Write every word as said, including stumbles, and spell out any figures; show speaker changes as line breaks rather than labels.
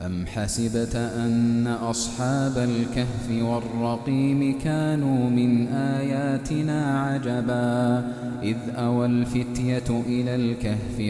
أم حسبت أن أصحاب الكهف والرقيم كانوا من آياتنا عجبا إذ أوى الفتية إلى الكهف